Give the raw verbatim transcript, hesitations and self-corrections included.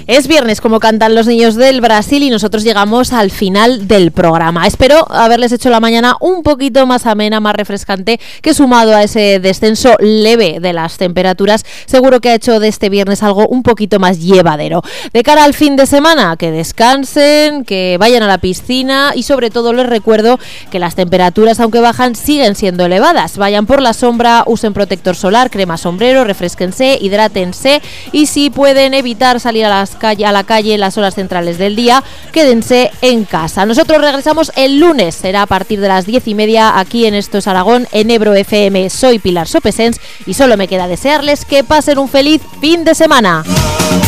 Es viernes, como cantan los niños del Brasil, y nosotros llegamos al final del programa. Espero haberles hecho la mañana un poquito más amena, más refrescante, que sumado a ese descenso leve de las temperaturas, seguro que ha hecho de este viernes algo un poquito más llevadero. De cara al fin de semana, que descansen, que vayan a la piscina y sobre todo les recuerdo que las temperaturas, aunque bajan, siguen siendo elevadas. Vayan por la sombra, usen protector solar, crema sombrero, refresquense, hidrátense y si pueden evitar salir a las calle, a la calle en las horas centrales del día, quédense en casa. Nosotros regresamos el lunes, será a partir de las diez y media aquí en Esto es Aragón, en Ebro F M. Soy Pilar Sopesens y solo me queda desearles que pasen un feliz fin de semana.